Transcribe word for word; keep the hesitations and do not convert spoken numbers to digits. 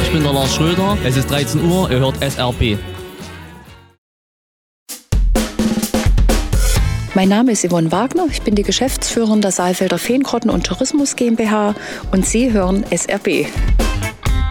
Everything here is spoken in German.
ich bin der Lars Schröder. Es ist dreizehn Uhr, ihr hört S R P. Mein Name ist Yvonne Wagner, ich bin die Geschäftsführerin der Saalfelder Feengrotten und Tourismus GmbH und Sie hören S R B.